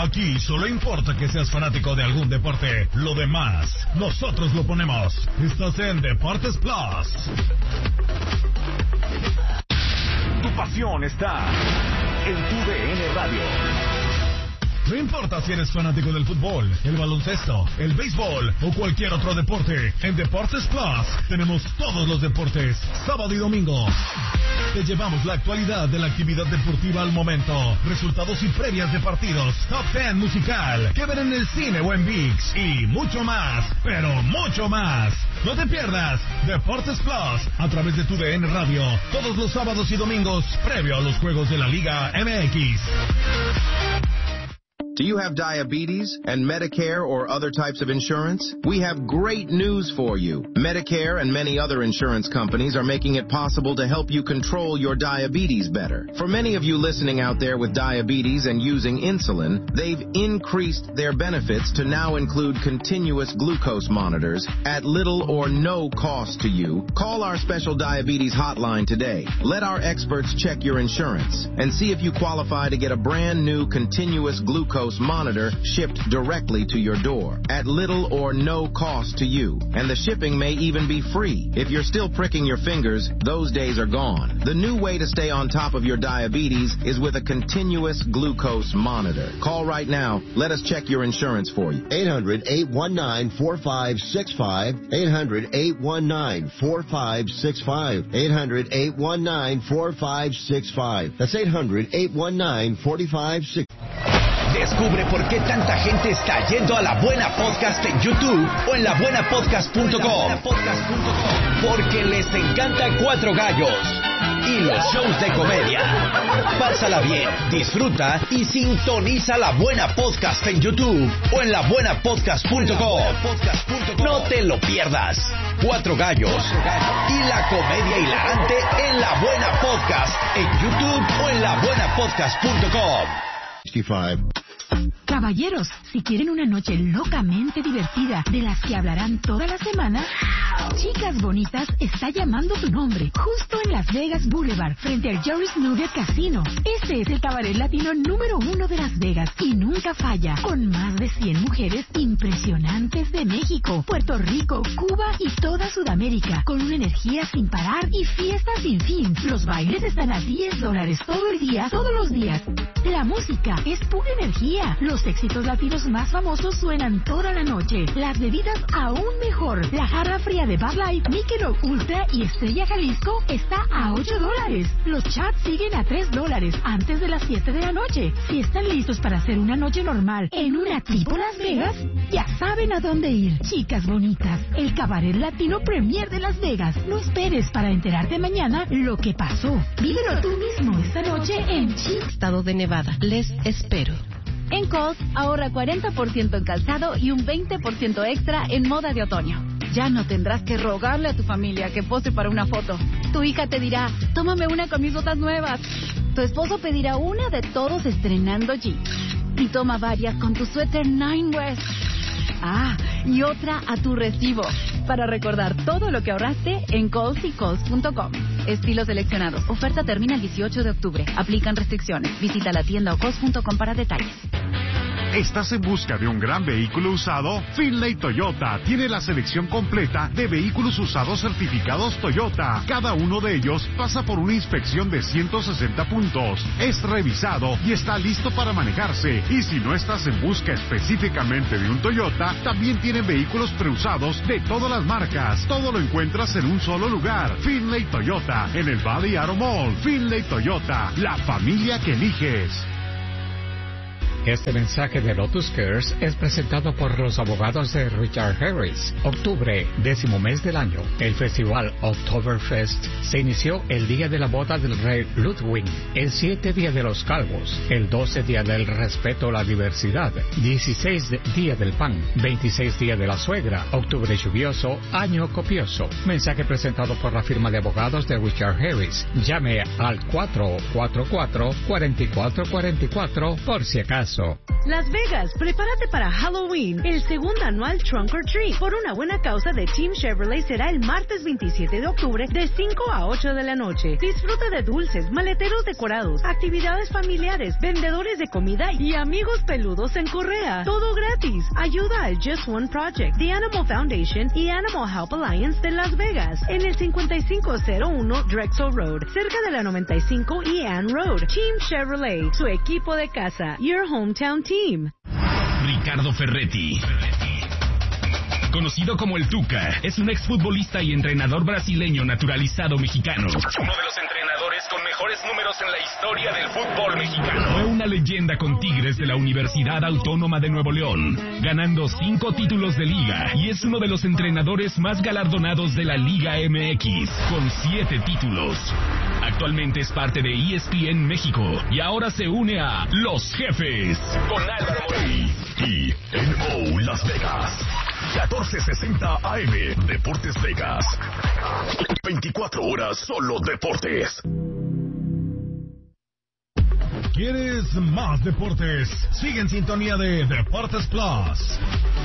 Aquí solo importa que seas fanático de algún deporte. Lo demás, nosotros lo ponemos. Estás en Deportes Plus. Tu pasión está en tu DN Radio. No importa si eres fanático del fútbol, el baloncesto, el béisbol o cualquier otro deporte, en Deportes Plus tenemos todos los deportes, sábado y domingo. Te llevamos la actualidad de la actividad deportiva al momento, resultados y previas de partidos, top 10 musical, que ver en el cine o en ViX y mucho más, pero mucho más. No te pierdas Deportes Plus a través de tu DN Radio, todos los sábados y domingos, previo a los juegos de la Liga MX. Do you have diabetes and Medicare or other types of insurance? We have great news for you. Medicare and many other insurance companies are making it possible to help you control your diabetes better. For many of you listening out there with diabetes and using insulin, they've increased their benefits to now include continuous glucose monitors at little or no cost to you. Call our special diabetes hotline today. Let our experts check your insurance and see if you qualify to get a brand new continuous glucose monitor shipped directly to your door at little or no cost to you. And the shipping may even be free. If you're still pricking your fingers, those days are gone. The new way to stay on top of your diabetes is with a continuous glucose monitor. Call right now. Let us check your insurance for you. 800-819-4565. 800-819-4565. 800-819-4565. That's 800-819-4565. Descubre por qué tanta gente está yendo a La Buena Podcast en YouTube o en labuenapodcast.com. Porque les encanta Cuatro Gallos y los shows de comedia. Pásala bien, disfruta y sintoniza La Buena Podcast en YouTube o en labuenapodcast.com. No te lo pierdas. Cuatro Gallos y la comedia hilarante en La Buena Podcast en YouTube o en labuenapodcast.com. 65. Caballeros, si quieren una noche locamente divertida de las que hablarán toda la semana, Chicas Bonitas está llamando tu nombre, justo en Las Vegas Boulevard, frente al Joris Nugget Casino. Este es el cabaret latino número 1 de Las Vegas y nunca falla, con más de 100 mujeres impresionantes de México, Puerto Rico, Cuba y toda Sudamérica, con una energía sin parar y fiestas sin fin. Los bailes están a $10 todo el día, todos los días. La música es pura energía. Los éxitos latinos más famosos suenan toda la noche. Las bebidas aún mejor. La jarra fría de Bud Light, Michelob Ultra y Estrella Jalisco está a $8. Los chats siguen a $3 antes de las 7 de la noche. Si están listos para hacer una noche normal en una tipo Las Vegas, ya saben a dónde ir. Chicas Bonitas, el cabaret latino premier de Las Vegas. No esperes para enterarte mañana lo que pasó. Vívelo tú mismo esta noche en Estado de Nevada. Les espero. En Kohl's, ahorra 40% en calzado y un 20% extra en moda de otoño. Ya no tendrás que rogarle a tu familia que pose para una foto. Tu hija te dirá, tómame una con mis botas nuevas. Tu esposo pedirá una de todos estrenando jeans. Y toma varias con tu suéter Nine West. Ah, y otra a tu recibo. Para recordar todo lo que ahorraste en Kohl's y Kohl's.com. Estilos seleccionados. Oferta termina el 18 de octubre. Aplican restricciones. Visita la tienda o Kohl's.com para detalles. ¿Estás en busca de un gran vehículo usado? Finlay Toyota tiene la selección completa de vehículos usados certificados Toyota. Cada uno de ellos pasa por una inspección de 160 puntos. Es revisado y está listo para manejarse. Y si no estás en busca específicamente de un Toyota, también tienen vehículos preusados de todas las marcas. Todo lo encuentras en un solo lugar. Finlay Toyota, en el Valley Auto Mall. Finlay Toyota, la familia que eliges. Este mensaje de Lotus Cares es presentado por los abogados de Richard Harris. Octubre, 10º mes del año. El festival Oktoberfest se inició el día de la boda del rey Ludwig, el 7 día de los calvos, el 12 día del respeto a la diversidad, 16 día del pan, 26 día de la suegra, octubre lluvioso, año copioso. Mensaje presentado por la firma de abogados de Richard Harris. Llame al 444-4444 por si acaso. Las Vegas, prepárate para Halloween, el segundo anual Trunk or Treat por una buena causa de Team Chevrolet será el martes 27 de octubre de 5 a 8 de la noche. Disfruta de dulces, maleteros decorados, actividades familiares, vendedores de comida y amigos peludos en correa. Todo gratis. Ayuda al Just One Project, The Animal Foundation y Animal Help Alliance de Las Vegas en el 5501 Drexel Road, cerca de la 95 y Ann Road. Team Chevrolet, su equipo de casa. Your hometown team. Ricardo Ferretti, conocido como el Tuca, es un exfutbolista y entrenador brasileño naturalizado mexicano. Uno de los entrenadores con mejores números en la historia del fútbol mexicano. Fue una leyenda con Tigres de la Universidad Autónoma de Nuevo León, ganando 5 títulos de liga, y es uno de los entrenadores más galardonados de la Liga MX, con 7 títulos. Actualmente es parte de ESPN México y ahora se une a Los Jefes con Álvaro Morey y NO Las Vegas. 1460 AM, Deportes Vegas. 24 horas solo deportes. ¿Quieres más deportes? Sigue en sintonía de Deportes Plus.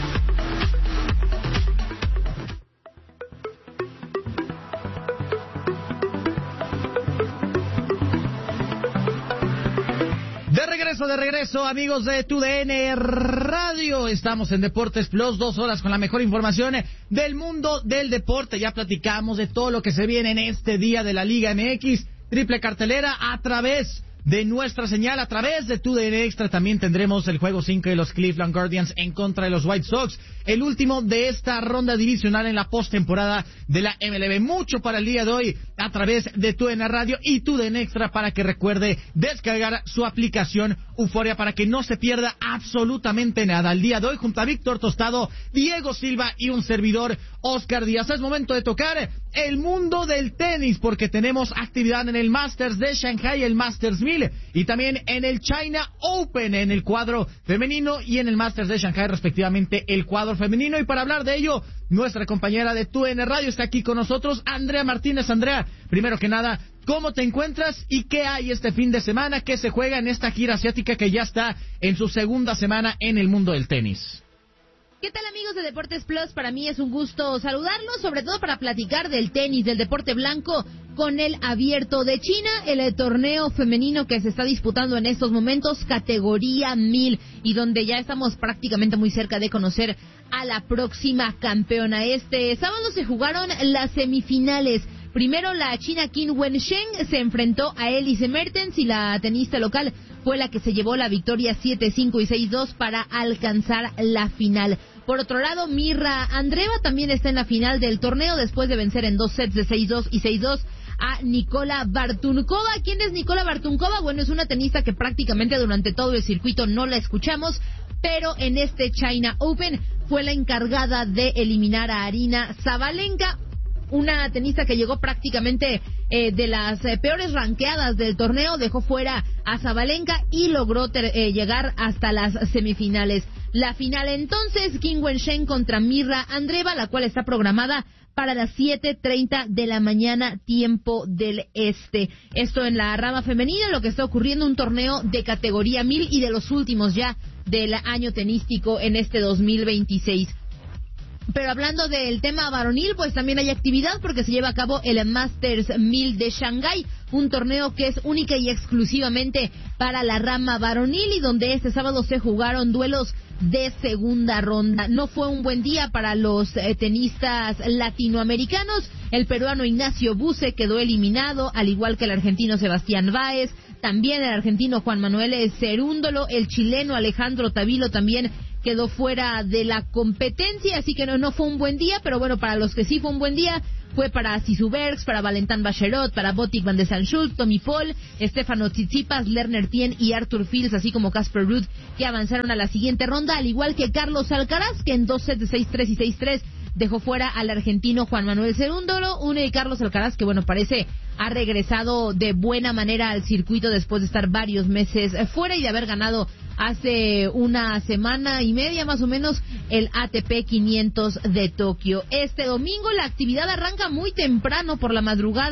De regreso, amigos de TUDN Radio. Estamos en Deportes Plus, 2 horas con la mejor información del mundo del deporte. Ya platicamos de todo lo que se viene en este día de la Liga MX. Triple cartelera a través de nuestra señal, a través de TUDN Extra. También tendremos el juego 5 de los Cleveland Guardians en contra de los White Sox, el último de esta ronda divisional en la postemporada de la MLB. Mucho para el día de hoy a través de TUDN Radio y TUDN Extra, para que recuerde descargar su aplicación Euforia para que no se pierda absolutamente nada. El día de hoy, junto a Víctor Tostado, Diego Silva y un servidor, Oscar Díaz, es momento de tocar el mundo del tenis, porque tenemos actividad en el Masters de Shanghai, el Masters 1000, y también en el China Open, en el cuadro femenino, y en el Masters de Shanghai, respectivamente, el cuadro femenino. Y para hablar de ello, nuestra compañera de TUDN Radio está aquí con nosotros, Andrea Martínez. Andrea, primero que nada, ¿cómo te encuentras y qué hay este fin de semana? ¿Qué se juega en esta gira asiática que ya está en su segunda semana en el mundo del tenis? ¿Qué tal, amigos de Deportes Plus? Para mí es un gusto saludarlos, sobre todo para platicar del tenis, del deporte blanco, con el Abierto de China, el torneo femenino que se está disputando en estos momentos, categoría 1000, y donde ya estamos prácticamente muy cerca de conocer a la próxima campeona. Este sábado se jugaron las semifinales. Primero, la china Qin Wensheng se enfrentó a Elise Mertens, y la tenista local fue la que se llevó la victoria 7-5 y 6-2 para alcanzar la final. Por otro lado, Mirra Andreeva también está en la final del torneo después de vencer en 2 sets de 6-2 y 6-2 a Nikola Bartunkova. ¿Quién es Nikola Bartunkova? Bueno, es una tenista que prácticamente durante todo el circuito no la escuchamos, pero en este China Open fue la encargada de eliminar a Aryna Sabalenka, una tenista que llegó prácticamente de las peores ranqueadas del torneo. Dejó fuera a Sabalenka y logró llegar hasta las semifinales. La final entonces, Qin Wensheng contra Mirra Andreeva, la cual está programada para las 7:30 de la mañana, tiempo del este. Esto en la rama femenina, lo que está ocurriendo, un torneo de categoría 1000 y de los últimos ya del año tenístico en este 2026. Pero hablando del tema varonil, pues también hay actividad, porque se lleva a cabo el Masters 1000 de Shanghái, un torneo que es única y exclusivamente para la rama varonil, y donde este sábado se jugaron duelos de segunda ronda. No fue un buen día para los tenistas latinoamericanos. El peruano Ignacio Buse quedó eliminado, al igual que el argentino Sebastián Báez, también el argentino Juan Manuel Cerúndolo, el chileno Alejandro Tavilo también quedó fuera de la competencia, así que no fue un buen día. Pero bueno, para los que sí fue un buen día, fue para Sisu Bergs, para Valentin Bacherot, para Botic van de Sanschult, Tommy Paul, Stefano Tsitsipas, Lerner Tien y Arthur Fils, así como Casper Ruud, que avanzaron a la siguiente ronda, al igual que Carlos Alcaraz, que en 2 sets de 6-3 y 6-3 dejó fuera al argentino Juan Manuel Cerúndolo. Carlos Alcaraz, que bueno, parece ha regresado de buena manera al circuito después de estar varios meses fuera y de haber ganado hace una semana y media más o menos el ATP 500 de Tokio. Este domingo la actividad arranca muy temprano por la madrugada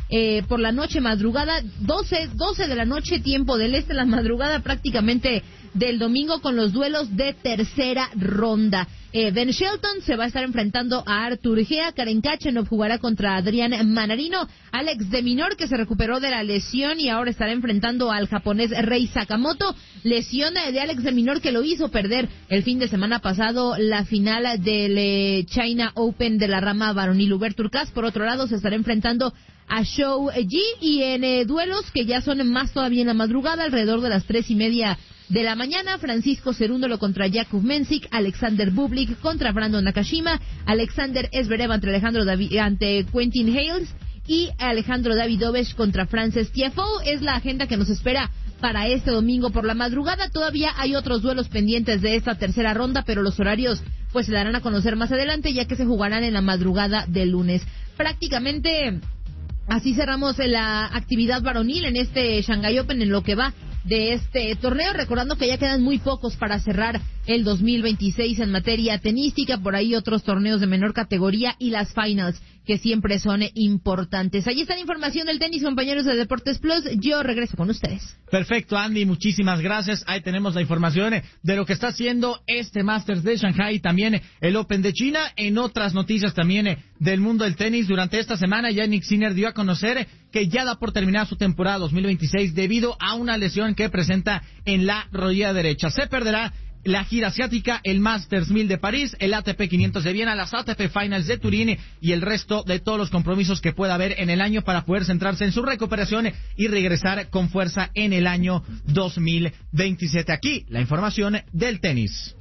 por la noche, madrugada, 12 de la noche, tiempo del este, la madrugada prácticamente del domingo, con los duelos de tercera ronda. Ben Shelton se va a estar enfrentando a Artur Gea, Karen Khachanov jugará contra Adrián Manarino, Alex de Minaur, que se recuperó de la lesión y ahora estará enfrentando al japonés Rei Sakamoto, lesión de Alex de Minaur que lo hizo perder el fin de semana pasado la final del China Open de la rama varonil. Hubert Hurkacz, por otro lado, se estará enfrentando a Shou Ji, y en duelos que ya son más todavía en la madrugada, alrededor de las 3:30 de la mañana, Francisco Cerúndolo contra Jakub Mensik, Alexander Bublik contra Brandon Nakashima, Alexander Zverev ante Quentin Hales y Alejandro Davidovich contra Frances Tiafoe. Es la agenda que nos espera para este domingo por la madrugada. Todavía hay otros duelos pendientes de esta tercera ronda, pero los horarios pues se darán a conocer más adelante, ya que se jugarán en la madrugada del lunes. Prácticamente así cerramos la actividad varonil en este Shanghai Open en lo que va de este torneo, recordando que ya quedan muy pocos para cerrar el 2026 en materia tenística, por ahí otros torneos de menor categoría y las finals que siempre son importantes. Ahí está la información del tenis, compañeros de Deportes Plus. Yo regreso con ustedes. Perfecto, Andy, muchísimas gracias. Ahí tenemos la información de lo que está haciendo este Masters de Shanghai y también el Open de China. En otras noticias también del mundo del tenis, durante esta semana Jannik Sinner dio a conocer que ya da por terminada su temporada 2026 debido a una lesión que presenta en la rodilla derecha. Se perderá la gira asiática, el Masters 1000 de París, el ATP 500 de Viena, las ATP Finals de Turín y el resto de todos los compromisos que pueda haber en el año para poder centrarse en su recuperación y regresar con fuerza en el año 2027. Aquí la información del tenis.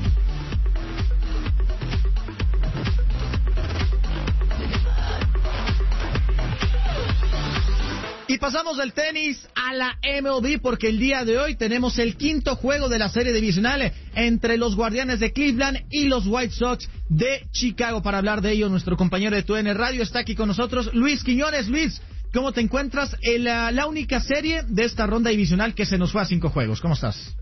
Y pasamos del tenis a la MLB porque el día de hoy tenemos el quinto juego de la serie divisional entre los Guardianes de Cleveland y los White Sox de Chicago. Para hablar de ello, nuestro compañero de TUDN Radio está aquí con nosotros, Luis Quiñones. Luis, ¿cómo te encuentras en la única serie de esta ronda divisional que se nos fue a 5 juegos? ¿Cómo estás?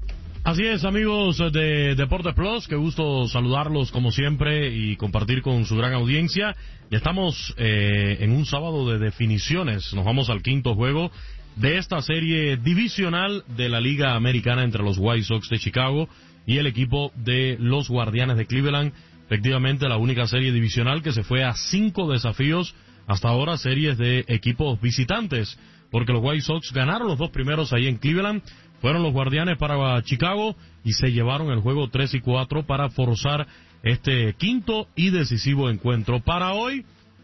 Así es, amigos de Deportes Plus, qué gusto saludarlos como siempre y compartir con su gran audiencia. Ya estamos en un sábado de definiciones, nos vamos al quinto juego de esta serie divisional de la Liga Americana entre los White Sox de Chicago y el equipo de los Guardianes de Cleveland. Efectivamente, la única serie divisional que se fue a 5 desafíos, hasta ahora series de equipos visitantes, porque los White Sox ganaron los 2 primeros ahí en Cleveland. Fueron los Guardianes para Chicago y se llevaron el juego 3 y 4 para forzar este quinto y decisivo encuentro. Para hoy,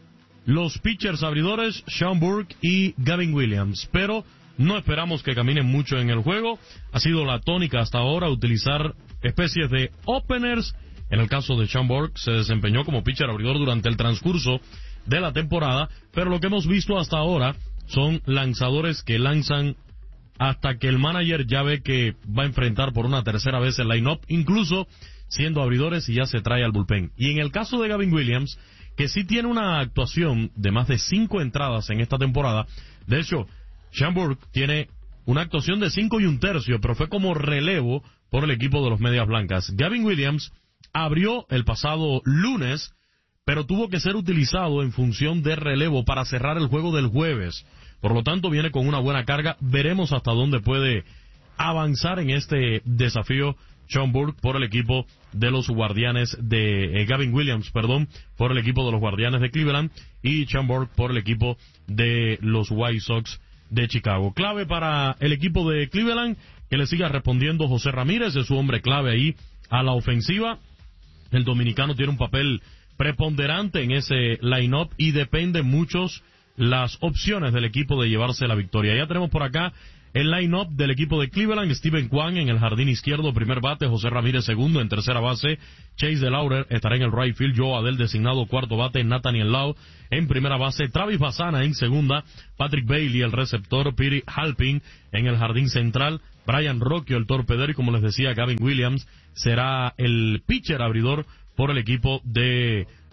los pitchers abridores, Sean Burke y Gavin Williams. Pero no esperamos que caminen mucho en el juego. Ha sido la tónica hasta ahora utilizar especies de openers. En el caso de Sean Burke, se desempeñó como pitcher abridor durante el transcurso de la temporada. Pero lo que hemos visto hasta ahora son lanzadores que lanzan hasta que el manager ya ve que va a enfrentar por una tercera vez el line-up, incluso siendo abridores, y ya se trae al bullpen. Y en el caso de Gavin Williams, que sí tiene una actuación de más de 5 entradas en esta temporada. De hecho, Sean Burke tiene una actuación de 5 1/3, pero fue como relevo por el equipo de los Medias Blancas. Gavin Williams abrió el pasado lunes, pero tuvo que ser utilizado en función de relevo para cerrar el juego del jueves. Por lo tanto, viene con una buena carga. Veremos hasta dónde puede avanzar en este desafío Sean Burke por el equipo de los Guardianes de Gavin Williams, por el equipo de los Guardianes de Cleveland, y Sean Burke por el equipo de los White Sox de Chicago. Clave para el equipo de Cleveland que le siga respondiendo José Ramírez, es su hombre clave ahí a la ofensiva. El dominicano tiene un papel preponderante en ese line-up y depende muchos las opciones del equipo de llevarse la victoria. Ya tenemos por acá el line-up del equipo de Cleveland: Steven Kwan en el jardín izquierdo, primer bate; José Ramírez segundo, en tercera base Chase DeLauder estará en el right field; Joe Adell designado cuarto bate; Nathaniel Lau en primera base; Travis Bassana en segunda; Patrick Bailey el receptor; Piri Halpin en el jardín central; Brian Rocchio el torpedero, y como les decía, Gavin Williams será el pitcher abridor por el equipo de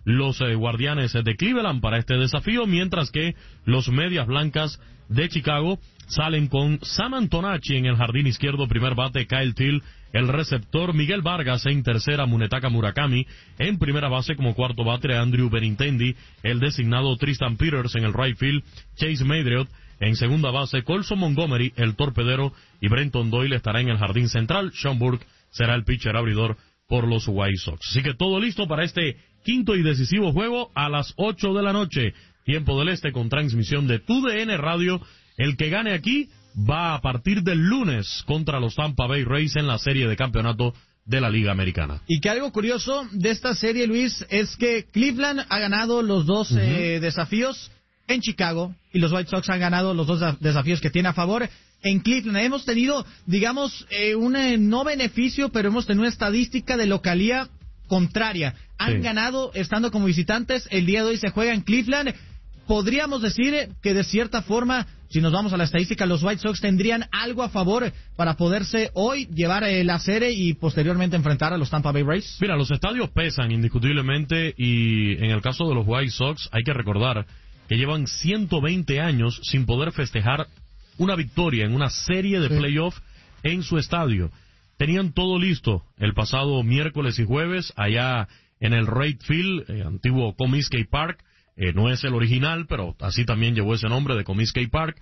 los Guardianes de Cleveland para este desafío, mientras que los Medias Blancas de Chicago salen con Sam Antonacci en el jardín izquierdo, primer bate Kyle Till, el receptor Miguel Vargas en tercera, Munetaka Murakami en primera base, como cuarto bate Andrew Benintendi, el designado Tristan Peters en el right field, Chase Madriot en segunda base, Colson Montgomery, el torpedero, y Brenton Doyle estará en el jardín central. Sean Burke será el pitcher abridor por los White Sox. Así que todo listo para este quinto y decisivo juego a las 8 de la noche, tiempo del este, con transmisión de TUDN Radio. El que gane aquí va a partir del lunes contra los Tampa Bay Rays en la serie de campeonato de la Liga Americana. Y que algo curioso de esta serie, Luis, es que Cleveland ha ganado los dos desafíos en Chicago, y los White Sox han ganado los dos desafíos que tiene a favor en Cleveland. Hemos tenido, digamos, un no beneficio, pero hemos tenido una estadística de localía contraria. Han ganado estando como visitantes. El día de hoy se juega en Cleveland. Podríamos decir que de cierta forma, si nos vamos a la estadística, los White Sox tendrían algo a favor para poderse hoy llevar la serie y posteriormente enfrentar a los Tampa Bay Rays. Mira, los estadios pesan indiscutiblemente, y en el caso de los White Sox hay que recordar que llevan 120 años sin poder festejar una victoria en una serie de playoff en su estadio. Tenían todo listo el pasado miércoles y jueves allá en el Wright Field, antiguo Comiskey Park. No es el original, pero así también llevó ese nombre de Comiskey Park,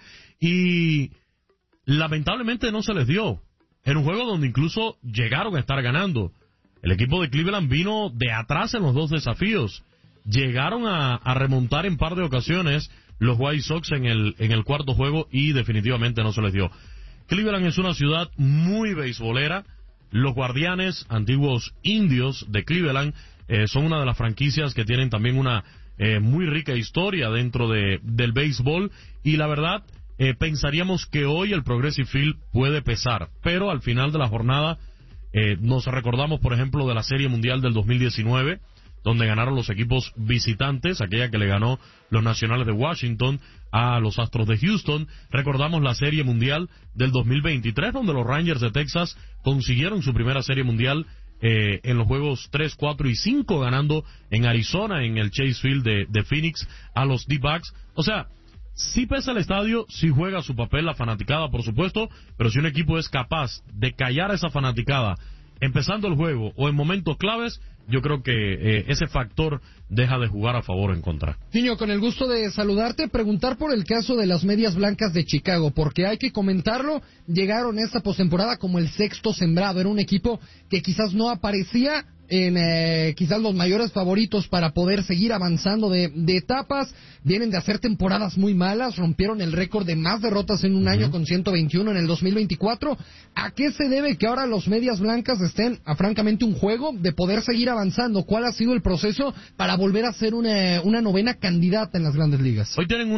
y lamentablemente no se les dio. En un juego donde incluso llegaron a estar ganando. El equipo de Cleveland vino de atrás en los dos desafíos. Llegaron a remontar en par de ocasiones los White Sox en el cuarto juego, y definitivamente no se les dio. Cleveland es una ciudad muy beisbolera. Los Guardianes, antiguos Indios de Cleveland, son una de las franquicias que tienen también una muy rica historia dentro del béisbol, y la verdad pensaríamos que hoy el Progressive Field puede pesar, pero al final de la jornada nos recordamos, por ejemplo, de la Serie Mundial del 2019, donde ganaron los equipos visitantes, aquella que le ganó los Nacionales de Washington a los Astros de Houston. Recordamos la Serie Mundial del 2023, donde los Rangers de Texas consiguieron su primera Serie Mundial en los juegos 3, 4 y 5, ganando en Arizona, en el Chase Field de Phoenix, a los D-Backs. O sea, sí pesa el estadio, sí juega su papel la fanaticada, por supuesto, pero si un equipo es capaz de callar a esa fanaticada empezando el juego o en momentos claves, yo creo que ese factor deja de jugar a favor o en contra. Niño, con el gusto de saludarte, preguntar por el caso de las Medias Blancas de Chicago, porque hay que comentarlo, llegaron esta postemporada como el sexto sembrado, era un equipo que quizás no aparecía en quizás los mayores favoritos para poder seguir avanzando de etapas. Vienen de hacer temporadas muy malas, rompieron el récord de más derrotas en un año con 121 en el 2024. ¿A qué se debe que ahora los Medias Blancas estén a francamente un juego de poder seguir avanzando? ¿Cuál ha sido el proceso para volver a ser una novena candidata en las Grandes Ligas? Hoy tienen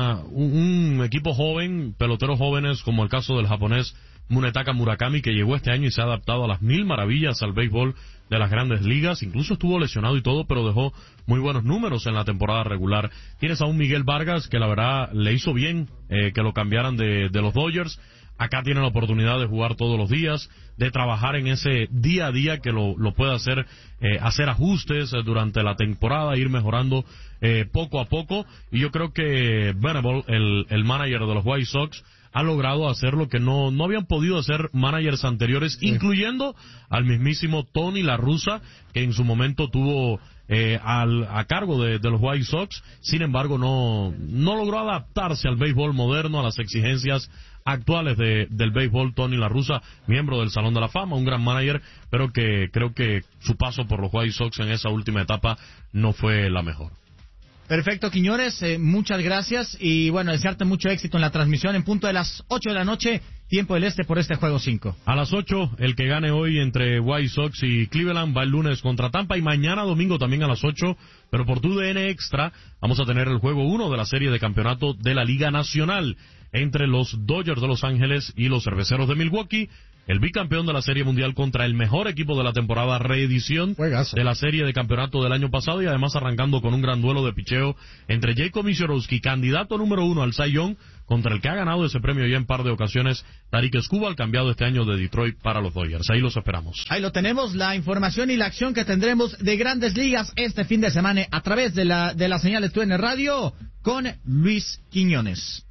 un equipo joven, peloteros jóvenes, como el caso del japonés Munetaka Murakami, que llegó este año y se ha adaptado a las mil maravillas al béisbol de las Grandes Ligas. Incluso estuvo lesionado y todo, pero dejó muy buenos números en la temporada regular. Tienes a un Miguel Vargas que la verdad le hizo bien que lo cambiaran de los Dodgers. Acá tiene la oportunidad de jugar todos los días, de trabajar en ese día a día que lo puede hacer, hacer ajustes durante la temporada, ir mejorando poco a poco. Y yo creo que Venable, el manager de los White Sox, ha logrado hacer lo que no habían podido hacer managers anteriores, incluyendo al mismísimo Tony La Russa, que en su momento tuvo a cargo de los White Sox. Sin embargo, no logró adaptarse al béisbol moderno, a las exigencias actuales del béisbol. Tony La Russa, miembro del Salón de la Fama, un gran manager, pero que creo que su paso por los White Sox en esa última etapa no fue la mejor. Perfecto, Quiñones, muchas gracias, y bueno, desearte mucho éxito en la transmisión en punto de las 8 de la noche, tiempo del este, por este juego 5. A las 8, el que gane hoy entre White Sox y Cleveland va el lunes contra Tampa, y mañana domingo también a las 8, pero por TUDN Extra vamos a tener el juego 1 de la serie de campeonato de la Liga Nacional entre los Dodgers de Los Ángeles y los Cerveceros de Milwaukee. el bicampeón de la Serie Mundial contra el mejor equipo de la temporada, reedición de la serie de campeonato del año pasado, y además arrancando con un gran duelo de picheo entre Jacob Misiorowski, candidato número 1 al Cy Young, contra el que ha ganado ese premio ya en par de ocasiones, Tarik Skubal, cambiado este año de Detroit para los Dodgers. Ahí los esperamos. Ahí lo tenemos, la información y la acción que tendremos de Grandes Ligas este fin de semana a través de la señal de TUDN Radio con Luis Quiñones.